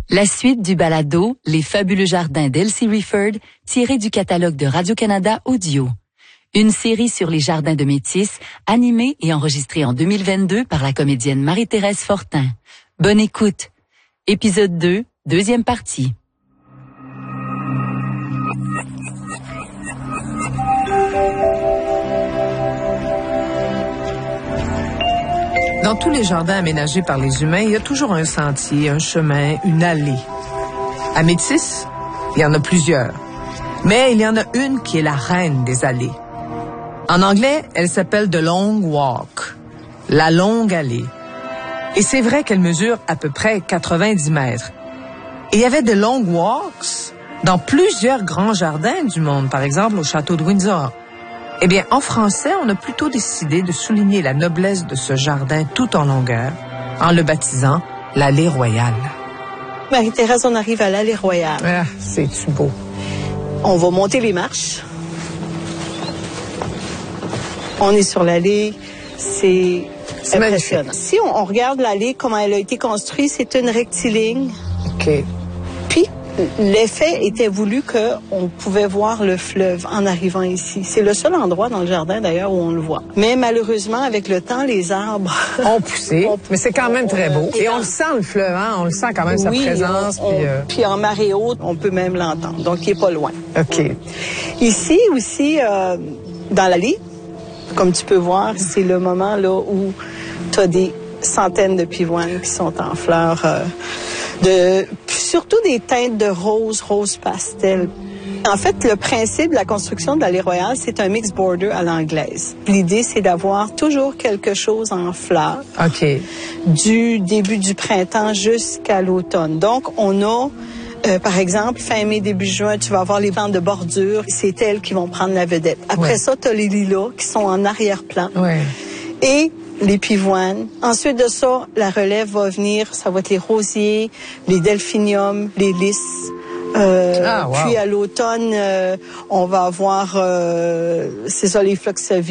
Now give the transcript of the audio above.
La suite du balado Les fabuleux jardins d'Elsie Rifford, tiré du catalogue de Radio-Canada Audio. Une série sur les jardins de Métis, animée et enregistrée en 2022 par la comédienne Marie-Thérèse Fortin. Bonne écoute. Épisode 2, deuxième partie. Dans tous les jardins aménagés par les humains, il y a toujours un sentier, un chemin, une allée. À Métis, il y en a plusieurs. Mais il y en a une qui est la reine des allées. En anglais, elle s'appelle The Long Walk, la longue allée. Et c'est vrai qu'elle mesure à peu près 90 mètres. Et il y avait de long walks dans plusieurs grands jardins du monde, par exemple au château de Windsor. Eh bien, en français, on a plutôt décidé de souligner la noblesse de ce jardin tout en longueur, en le baptisant l'allée royale. Marie-Thérèse, on arrive à l'allée royale. Ah, c'est-tu beau. On va monter les marches. On est sur l'allée. C'est impressionnant. Si on regarde l'allée, comment elle a été construite, c'est une rectiligne. OK. Puis, l'effet était voulu qu'on pouvait voir le fleuve en arrivant ici. C'est le seul endroit dans le jardin, d'ailleurs, où on le voit. Mais malheureusement, avec le temps, les arbres ont poussé. Mais c'est quand même très beau. Et on le sent, le fleuve, hein? On le sent quand même, sa présence. Puis en marée haute, on peut même l'entendre. Donc, il n'est pas loin. OK. Ici aussi, dans l'allée, comme tu peux voir, c'est le moment là où tu as des centaines de pivoines qui sont en fleurs, surtout des teintes de rose pastel. En fait, le principe de la construction de l'allée royale, c'est un mixed border à l'anglaise. L'idée, c'est d'avoir toujours quelque chose en fleurs. OK. Du début du printemps jusqu'à l'automne. Donc, on a par exemple, fin mai, début juin, tu vas avoir les plantes de bordure. C'est elles qui vont prendre la vedette. Après ça, tu as les lilas qui sont en arrière-plan. Ouais. Et les pivoines. Ensuite de ça, la relève va venir. Ça va être les rosiers, les delphiniums, les lys. Puis à l'automne, on va avoir, c'est ça, les phloxavies.